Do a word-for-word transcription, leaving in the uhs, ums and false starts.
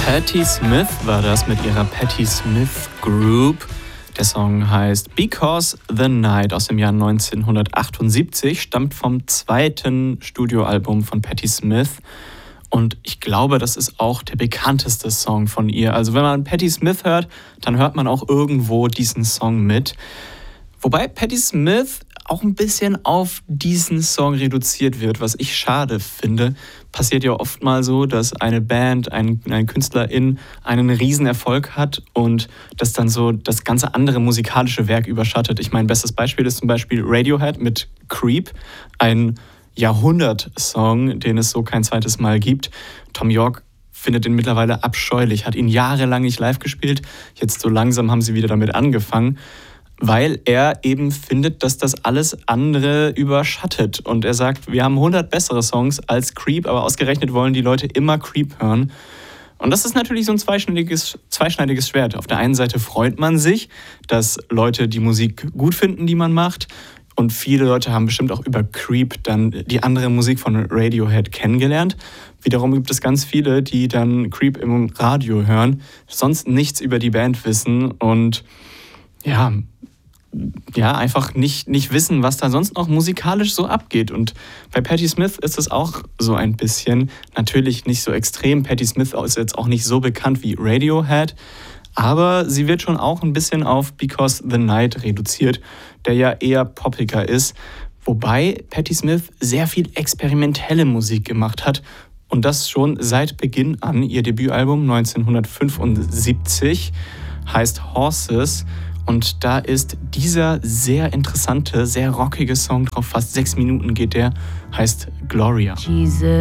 Patti Smith war das mit ihrer Patti Smith Group. Der Song heißt Because the Night aus dem Jahr neunzehnhundertachtundsiebzig, stammt vom zweiten Studioalbum von Patti Smith. Und ich glaube, das ist auch der bekannteste Song von ihr. Also wenn man Patti Smith hört, dann hört man auch irgendwo diesen Song mit. Wobei Patti Smith auch ein bisschen auf diesen Song reduziert wird, was ich schade finde. Passiert ja oft mal so, dass eine Band, ein, ein Künstlerin einen Riesenerfolg hat und das dann so das ganze andere musikalische Werk überschattet. Ich meine, bestes Beispiel ist zum Beispiel Radiohead mit Creep, ein Jahrhundert-Song, den es so kein zweites Mal gibt. Thom Yorke findet ihn mittlerweile abscheulich, hat ihn jahrelang nicht live gespielt. Jetzt so langsam haben sie wieder damit angefangen, weil er eben findet, dass das alles andere überschattet. Und er sagt, wir haben hundert bessere Songs als Creep, aber ausgerechnet wollen die Leute immer Creep hören. Und das ist natürlich so ein zweischneidiges, zweischneidiges Schwert. Auf der einen Seite freut man sich, dass Leute die Musik gut finden, die man macht. Und viele Leute haben bestimmt auch über Creep dann die andere Musik von Radiohead kennengelernt. Wiederum gibt es ganz viele, die dann Creep im Radio hören, sonst nichts über die Band wissen und ja, ja einfach nicht, nicht wissen, was da sonst noch musikalisch so abgeht. Und bei Patti Smith ist es auch so ein bisschen, natürlich nicht so extrem. Patti Smith ist jetzt auch nicht so bekannt wie Radiohead, aber sie wird schon auch ein bisschen auf Because the Night reduziert, der ja eher poppiger ist. Wobei Patti Smith sehr viel experimentelle Musik gemacht hat und das schon seit Beginn an. Ihr Debütalbum neunzehnhundertfünfundsiebzig heißt Horses und da ist dieser sehr interessante, sehr rockige Song drauf, fast sechs Minuten geht der, heißt Gloria. Jesus.